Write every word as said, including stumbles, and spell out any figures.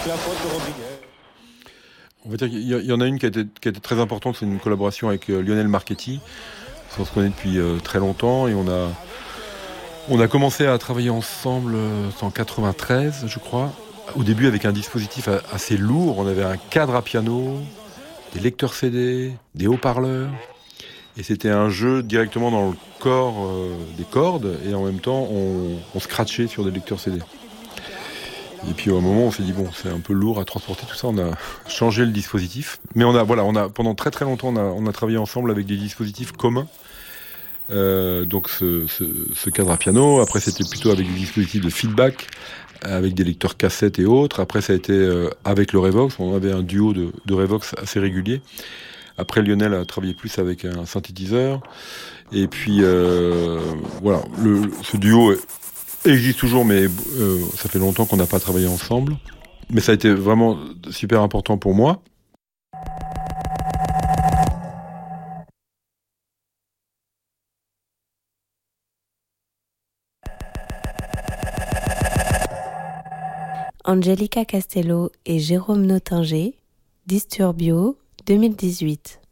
la faute de Robinet. On va dire qu'il y, y en a une qui a été, qui a été très importante, c'est une collaboration avec euh, Lionel Marchetti. On se connaît depuis euh, très longtemps et on a, on a commencé à travailler ensemble euh, en quatre-vingt-treize, je crois. Au début avec un dispositif a, assez lourd, on avait un cadre à piano, des lecteurs C D, des haut-parleurs. Et c'était un jeu directement dans le corps euh, des cordes et en même temps on, on scratchait sur des lecteurs C D. Et puis au moment on s'est dit bon c'est un peu lourd à transporter tout ça, on a changé le dispositif. Mais on a voilà on a pendant très très longtemps on a, on a travaillé ensemble avec des dispositifs communs. Euh, donc ce, ce, ce cadre à piano. Après c'était plutôt avec des dispositifs de feedback, avec des lecteurs cassettes et autres. Après ça a été euh, avec le Revox, on avait un duo de, de Revox assez régulier. Après Lionel a travaillé plus avec un synthétiseur. Et puis euh, voilà, le, ce duo existe toujours, mais euh, ça fait longtemps qu'on n'a pas travaillé ensemble. Mais ça a été vraiment super important pour moi. Angelica Castello et Jérôme Nottinger, Disturbio, deux mille dix-huit.